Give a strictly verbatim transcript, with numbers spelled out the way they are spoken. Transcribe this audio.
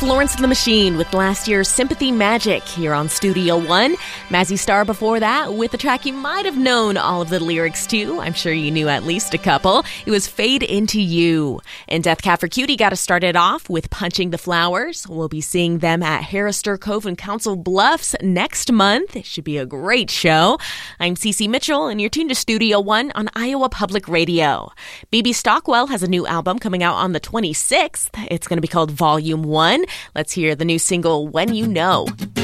Florence and the Machine with last year's Sympathy Magic here on Studio One. Mazzy Star before that with a track you might have known all of the lyrics to. I'm sure you knew at least a couple. It was Fade Into You. And Death Cab for Cutie got us started off with Punching the Flowers. We'll be seeing them at Harristur Cove and Council Bluffs next month. It should be a great show. I'm Cece Mitchell, and you're tuned to Studio One on Iowa Public Radio. B B Stockwell has a new album coming out on the twenty-sixth. It's going to be called Volume One. Let's hear the new single, When You Know.